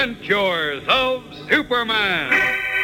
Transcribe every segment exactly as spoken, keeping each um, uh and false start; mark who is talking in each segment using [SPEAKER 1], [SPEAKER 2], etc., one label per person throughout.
[SPEAKER 1] Adventures of Superman.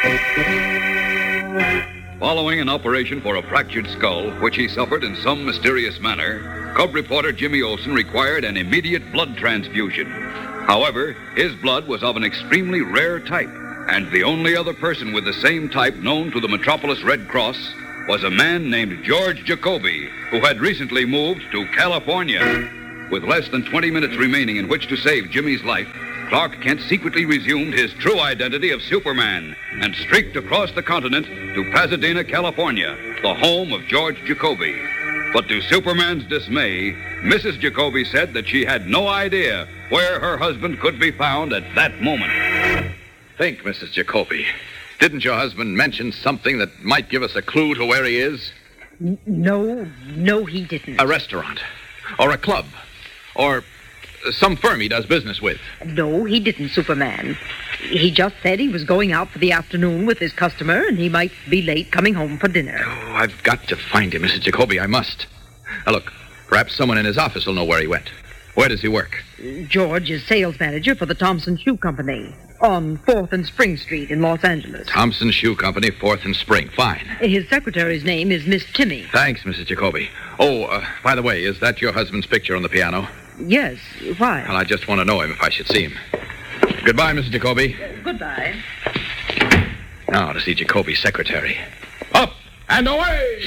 [SPEAKER 1] Following an operation for a fractured skull, which he suffered in some mysterious manner, Cub reporter Jimmy Olsen required an immediate blood transfusion. However, his blood was of an extremely rare type, and the only other person with the same type known to the Metropolis Red Cross was a man named George Jacoby, who had recently moved to California. With less than twenty minutes remaining in which to save Jimmy's life, Clark Kent secretly resumed his true identity of Superman and streaked across the continent to Pasadena, California, the home of George Jacoby. But to Superman's dismay, Missus Jacoby said that she had no idea where her husband could be found at that moment.
[SPEAKER 2] Think, Missus Jacoby. Didn't your husband mention something that might give us a clue to where he is?
[SPEAKER 3] N- no, no, he didn't.
[SPEAKER 2] A restaurant. Or a club. Or some firm he does business with.
[SPEAKER 3] No, he didn't, Superman. He just said he was going out for the afternoon with his customer and he might be late coming home for dinner.
[SPEAKER 2] Oh, I've got to find him, Missus Jacoby. I must. Now, look, perhaps someone in his office will know where he went. Where does he work?
[SPEAKER 3] George is sales manager for the Thompson Shoe Company on fourth and Spring Street in Los Angeles.
[SPEAKER 2] Thompson Shoe Company, fourth and Spring. Fine.
[SPEAKER 3] His secretary's name is Miss Timmy.
[SPEAKER 2] Thanks, Missus Jacoby. Oh, uh, by the way, is that your husband's picture on the piano?
[SPEAKER 3] Yes. Why?
[SPEAKER 2] Well, I just want to know him if I should see him. Goodbye, Missus Jacoby.
[SPEAKER 3] Uh, goodbye.
[SPEAKER 2] Now to see Jacoby's secretary. Up and away!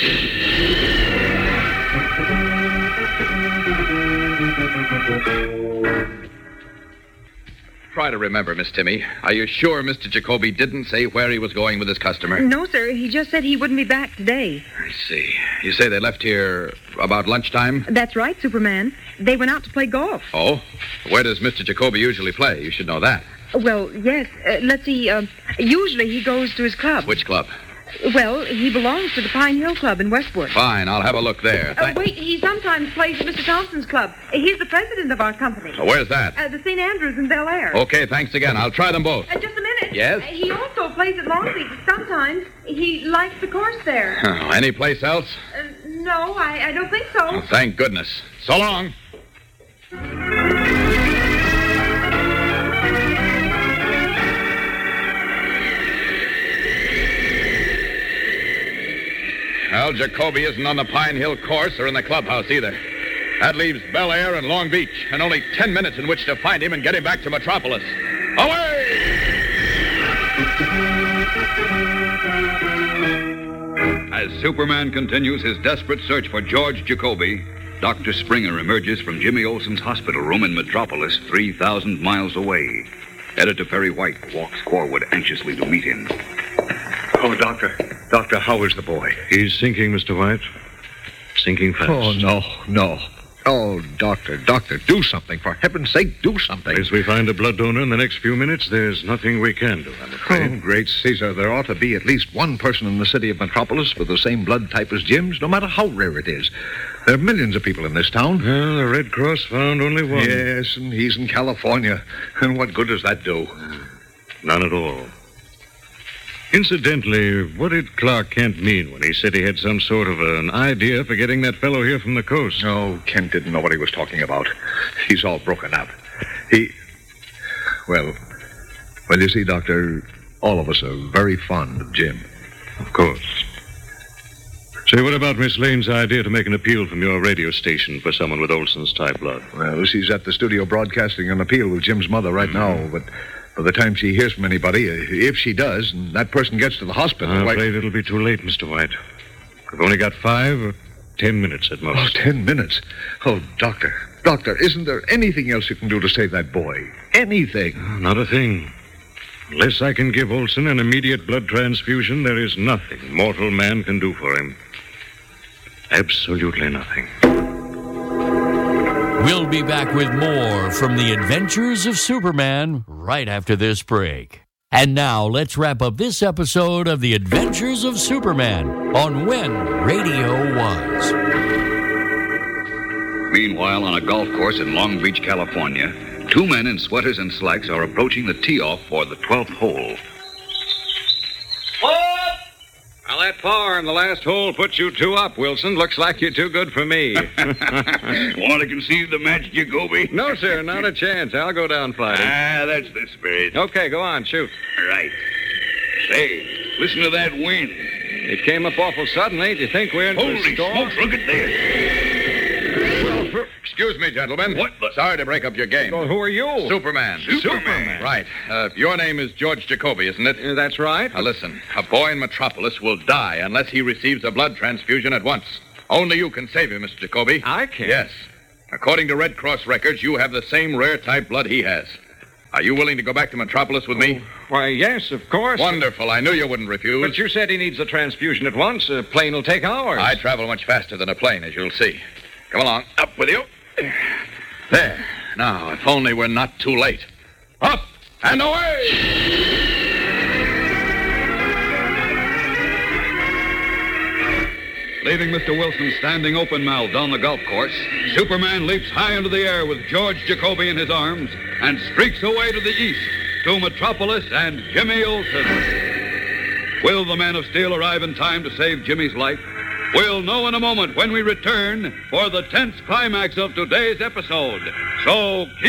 [SPEAKER 2] Try to remember, Miss Timmy. Are you sure Mister Jacoby didn't say where he was going with his customer?
[SPEAKER 3] No, sir. He just said he wouldn't be back today.
[SPEAKER 2] I see. You say they left here about lunchtime?
[SPEAKER 3] That's right, Superman. They went out to play golf.
[SPEAKER 2] Oh? Where does Mister Jacoby usually play? You should know that.
[SPEAKER 3] Well, yes. Uh, let's see. Uh, usually he goes to his club.
[SPEAKER 2] Which club?
[SPEAKER 3] Well, he belongs to the Pine Hill Club in Westwood.
[SPEAKER 2] Fine. I'll have a look there.
[SPEAKER 3] Uh, wait, he sometimes plays at Mister Thompson's club. He's the president of our company.
[SPEAKER 2] Oh, where's that?
[SPEAKER 3] Uh, the Saint Andrews in Bel Air.
[SPEAKER 2] Okay, thanks again. I'll try them both.
[SPEAKER 3] Uh, just a minute.
[SPEAKER 2] Yes?
[SPEAKER 3] Uh, he also plays at Longleat. Sometimes he likes the course there.
[SPEAKER 2] Oh, any place else?
[SPEAKER 3] Uh, no, I, I don't think so.
[SPEAKER 2] Oh, thank goodness. So long. Well, Jacoby isn't on the Pine Hill course or in the clubhouse either. That leaves Bel Air and Long Beach, and only ten minutes in which to find him and get him back to Metropolis. Away!
[SPEAKER 1] As Superman continues his desperate search for George Jacoby, Doctor Springer emerges from Jimmy Olsen's hospital room in Metropolis, three thousand miles away. Editor Perry White walks forward anxiously to meet him.
[SPEAKER 4] Oh, Doctor. Doctor, how is the boy?
[SPEAKER 5] He's sinking, Mister White. Sinking fast.
[SPEAKER 4] Oh, no, no. Oh, Doctor, Doctor, do something. For heaven's sake, do something.
[SPEAKER 5] Unless we find a blood donor in the next few minutes, there's nothing we can do, I'm afraid.
[SPEAKER 4] Oh, great Caesar, there ought to be at least one person in the city of Metropolis with the same blood type as Jim's, no matter how rare it is. There are millions of people in this town.
[SPEAKER 5] Well, the Red Cross found only one.
[SPEAKER 4] Yes, and he's in California. And what good does that do?
[SPEAKER 5] None at all. Incidentally, what did Clark Kent mean when he said he had some sort of an idea for getting that fellow here from the coast?
[SPEAKER 4] Oh, Kent didn't know what he was talking about. He's all broken up. He... Well, well, you see, Doctor, all of us are very fond of Jim.
[SPEAKER 5] Of course. Say, what about Miss Lane's idea to make an appeal from your radio station for someone with Olsen's type blood?
[SPEAKER 4] Well, she's at the studio broadcasting an appeal with Jim's mother right now, but... By the time she hears from anybody, if she does, and that person gets to the hospital...
[SPEAKER 5] I'm
[SPEAKER 4] why...
[SPEAKER 5] afraid it'll be too late, Mister White. We've only got five or ten minutes at most.
[SPEAKER 4] Oh, ten minutes? Oh, Doctor, Doctor, isn't there anything else you can do to save that boy? Anything?
[SPEAKER 5] Oh, not a thing. Unless I can give Olsen an immediate blood transfusion, there is nothing mortal man can do for him. Absolutely nothing.
[SPEAKER 6] We'll be back with more from the Adventures of Superman right after this break. And now, let's wrap up this episode of the Adventures of Superman on When Radio Was.
[SPEAKER 1] Meanwhile, on a golf course in Long Beach, California, two men in sweaters and slacks are approaching the tee-off for the twelfth hole.
[SPEAKER 7] Up
[SPEAKER 5] Well, that par in the last hole puts you two up, Wilson. Looks like you're too good for me.
[SPEAKER 1] Want to concede the match, Jacoby?
[SPEAKER 5] No, sir, not a chance. I'll go down fighting.
[SPEAKER 1] Ah, that's the spirit.
[SPEAKER 5] Okay, go on, shoot.
[SPEAKER 1] Right. Say, listen to that wind.
[SPEAKER 5] It came up awful suddenly. Do you think we're in for a
[SPEAKER 1] Holy
[SPEAKER 5] storm?
[SPEAKER 1] smokes, look at this.
[SPEAKER 2] Well, excuse me, gentlemen.
[SPEAKER 1] What the-
[SPEAKER 2] Sorry to break up your game.
[SPEAKER 5] Well, who are you?
[SPEAKER 2] Superman.
[SPEAKER 1] Superman.
[SPEAKER 2] Right. Uh, your name is George Jacoby, isn't it?
[SPEAKER 5] Uh, that's right.
[SPEAKER 2] Now, listen. A boy in Metropolis will die unless he receives a blood transfusion at once. Only you can save him, Mister Jacoby.
[SPEAKER 5] I can?
[SPEAKER 2] Yes. According to Red Cross records, you have the same rare type blood he has. Are you willing to go back to Metropolis with me?
[SPEAKER 5] Why, yes, of course.
[SPEAKER 2] Wonderful. I knew you wouldn't refuse.
[SPEAKER 5] But you said he needs a transfusion at once. A plane will take hours.
[SPEAKER 2] I travel much faster than a plane, as you'll see. Come along. Up with you. There. Now, if only we're not too late. Up and away!
[SPEAKER 1] Leaving Mister Wilson standing open-mouthed on the golf course, Superman leaps high into the air with George Jacoby in his arms and streaks away to the east to Metropolis and Jimmy Olsen. Will the Man of Steel arrive in time to save Jimmy's life? We'll know in a moment when we return for the tense climax of today's episode. So keep